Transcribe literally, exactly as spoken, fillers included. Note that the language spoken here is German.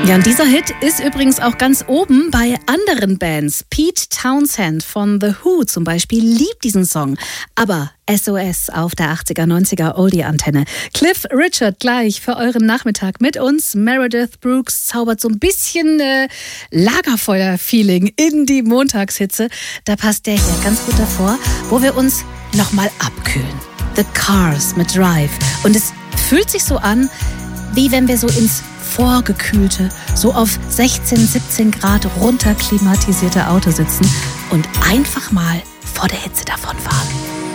Ja, und dieser Hit ist übrigens auch ganz oben bei anderen Bands. Pete Townshend von The Who zum Beispiel liebt diesen Song. Aber S O S auf der achtziger, neunziger Oldie-Antenne. Cliff Richard gleich für euren Nachmittag mit uns. Meredith Brooks zaubert so ein bisschen äh, Lagerfeuer-Feeling in die Montagshitze. Da passt der hier ganz gut davor, wo wir uns nochmal abkühlen. The Cars mit Drive. Und es fühlt sich so an, wie wenn wir so ins vorgekühlte, so auf sechzehn, siebzehn Grad runterklimatisierte Auto sitzen und einfach mal vor der Hitze davonfahren.